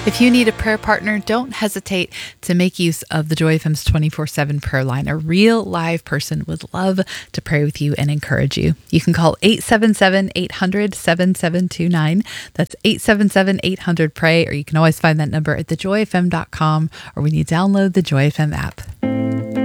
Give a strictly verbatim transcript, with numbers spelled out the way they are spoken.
If you need a prayer partner, don't hesitate to make use of the Joy F M's twenty-four seven prayer line. A real live person would love to pray with you and encourage you. You can call eight seven seven, eight hundred, seven seven two nine. That's eight seven seven, eight hundred, pray, or you can always find that number at the joy f m dot com or when you download the Joy F M app.